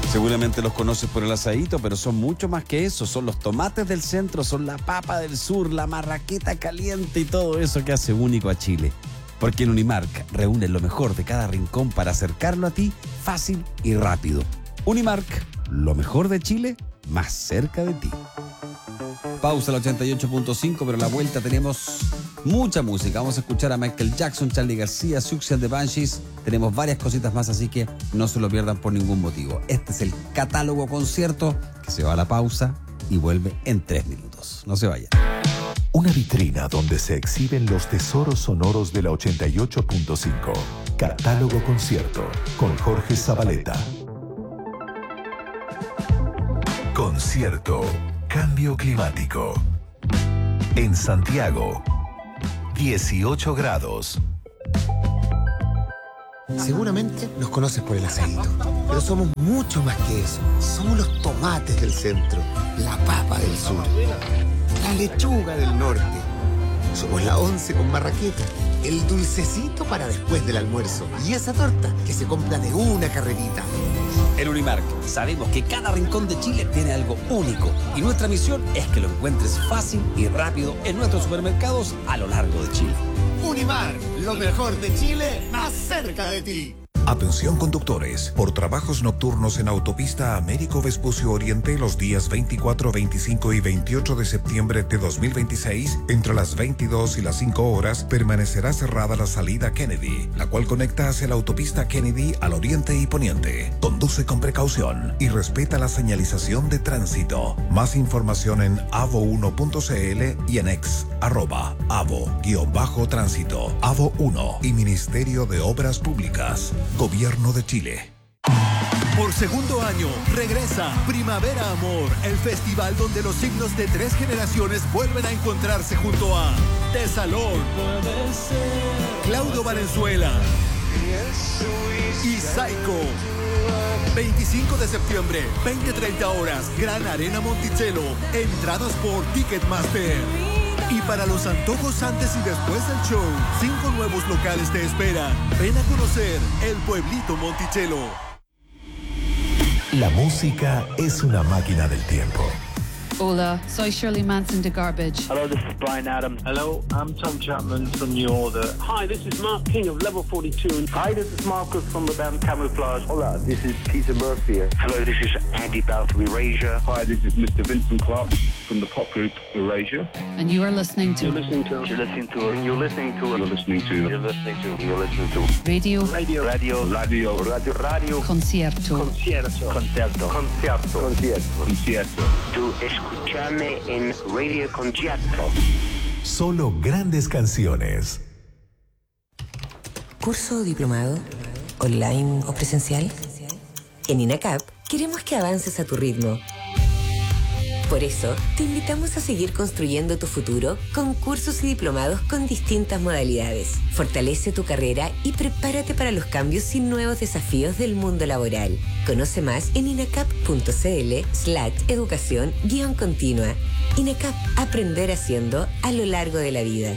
Seguramente los conoces por el asadito, pero son mucho más que eso. Son los tomates del centro, son la papa del sur, la marraqueta caliente y todo eso que hace único a Chile. Porque en Unimark reúne lo mejor de cada rincón para acercarlo a ti fácil y rápido. Unimark, lo mejor de Chile, más cerca de ti. Pausa el 88.5, pero a la vuelta tenemos mucha música. Vamos a escuchar a Michael Jackson, Charly García, Siouxsie and the Banshees. Tenemos varias cositas más, así que no se lo pierdan por ningún motivo. Este es el catálogo concierto que se va a la pausa y vuelve en 3 minutos. No se vayan. Una vitrina donde se exhiben los tesoros sonoros de la 88.5. Catálogo concierto con Jorge Zabaleta. Concierto. Cambio climático. En Santiago, 18 grados. Seguramente nos conoces por el asadito, pero somos mucho más que eso. Somos los tomates del centro, la papa del sur, la lechuga del norte. Somos la once con marraqueta, el dulcecito para después del almuerzo y esa torta que se compra de una carrerita. En Unimark sabemos que cada rincón de Chile tiene algo único y nuestra misión es que lo encuentres fácil y rápido en nuestros supermercados a lo largo de Chile. Unimark, lo mejor de Chile, más cerca de ti. Atención conductores, por trabajos nocturnos en autopista Américo Vespucio Oriente los días 24, 25 y 28 de septiembre de 2026, entre las 22 y las 5 horas, permanecerá cerrada la salida Kennedy, la cual conecta hacia la autopista Kennedy al oriente y poniente. Conduce con precaución y respeta la señalización de tránsito. Más información en avo1.cl y en avo-tránsito, Avo1 y Ministerio de Obras Públicas. Gobierno de Chile. Por segundo año, regresa Primavera Amor, el festival donde los signos de 3 generaciones vuelven a encontrarse junto a Tesalón, Claudio Valenzuela y Psycho. 25 de septiembre, 20-30 horas, Gran Arena Monticello. Entradas por Ticketmaster. Y para los antojos antes y después del show, 5 nuevos locales te esperan. Ven a conocer el Pueblito Monticello. La música es una máquina del tiempo. Hola, soy Shirley Manson de Garbage. Hello, this is Bryan Adams. Hello, I'm Tom Chapman from New Order. Hi, this is Mark King of Level 42. Hi, this is Marcus from the band Camouflage. Hola, this is Peter Murphy. Hello, this is Andy Bell from Erasure. Hi, this is Mr. Vincent Clark from the pop group Erasure. And you are listening to... You're listening to Radio Concierto. Tú escúchame en Radio Concierto. Solo grandes canciones. ¿Curso o diplomado? ¿Online o presencial? En INACAP queremos que avances a tu ritmo. Por eso, te invitamos a seguir construyendo tu futuro con cursos y diplomados con distintas modalidades. Fortalece tu carrera y prepárate para los cambios y nuevos desafíos del mundo laboral. Conoce más en inacap.cl/educación-continua. INACAP, aprender haciendo a lo largo de la vida.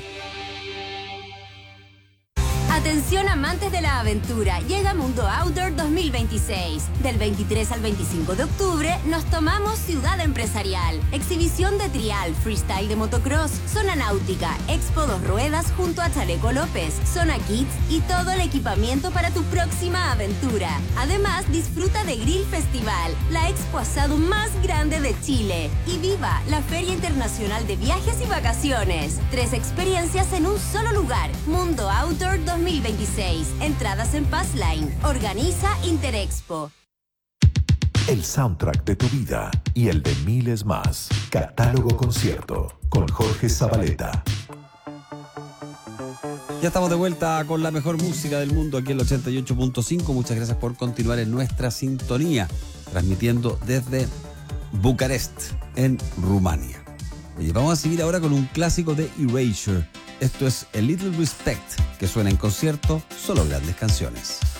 Atención amantes de la aventura, llega Mundo Outdoor 2026. Del 23 al 25 de octubre nos tomamos Ciudad Empresarial. Exhibición de trial, freestyle de motocross, zona náutica, expo 2 ruedas junto a Chaleco López, zona kids y todo el equipamiento para tu próxima aventura. Además, disfruta de Grill Festival, la expo asado más grande de Chile. Y viva la Feria Internacional de Viajes y Vacaciones. 3 experiencias en un solo lugar. Mundo Outdoor 2026. Entradas en Passline. Organiza Interexpo. El soundtrack de tu vida y el de miles más. Catálogo concierto con Jorge Zabaleta. Ya estamos de vuelta con la mejor música del mundo aquí en el 88.5. Muchas gracias por continuar en nuestra sintonía, transmitiendo desde Bucarest, en Rumania. Oye, vamos a seguir ahora con un clásico de Erasure. Esto es A Little Respect, que suena en concierto, solo grandes canciones.